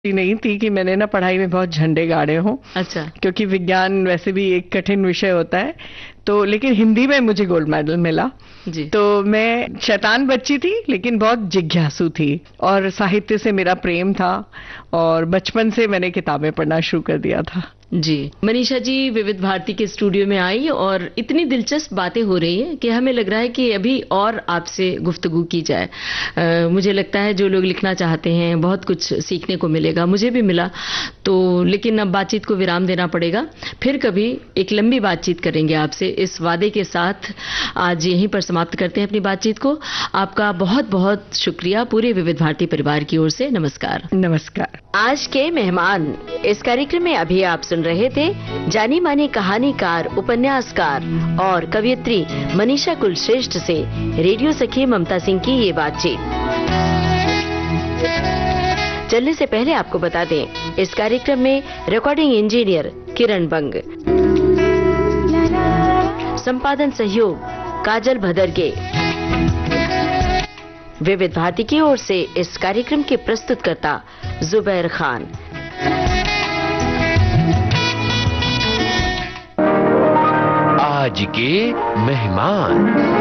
नहीं थी कि मैंने ना पढ़ाई में बहुत झंडे गाड़े हों। अच्छा। क्योंकि विज्ञान वैसे भी एक कठिन विषय होता है। तो लेकिन हिंदी में मुझे गोल्ड मेडल मिला। जी। तो मैं शैतान बच्ची थी लेकिन बहुत जिज्ञासु थी और साहित्य से मेरा प्रेम था और बचपन से मैंने किताबें पढ़ना शुरू कर दिया था। जी, मनीषा जी विविध भारती के स्टूडियो में आई और इतनी दिलचस्प बातें हो रही हैं कि हमें लग रहा है कि अभी और आपसे गुफ्तगू की जाए। मुझे लगता है जो लोग लिखना चाहते हैं बहुत कुछ सीखने को मिलेगा, मुझे भी मिला। तो लेकिन अब बातचीत को विराम देना पड़ेगा, फिर कभी एक लंबी बातचीत करेंगे आपसे, इस वादे के साथ आज यहीं पर समाप्त करते हैं अपनी बातचीत को। आपका बहुत बहुत शुक्रिया पूरे विविध भारती परिवार की ओर से। नमस्कार। नमस्कार। आज के मेहमान इस कार्यक्रम में अभी आप सुन रहे थे जानी मानी कहानीकार, उपन्यासकार और कवयित्री मनीषा कुलश्रेष्ठ से रेडियो सखी ममता सिंह की ये बातचीत। चलने से पहले आपको बता दें, इस कार्यक्रम में रिकॉर्डिंग इंजीनियर किरण बंग, संपादन सहयोग काजल भदरगे। विविध भारती की ओर से इस कार्यक्रम के प्रस्तुतकर्ता जुबैर खान। आज के मेहमान।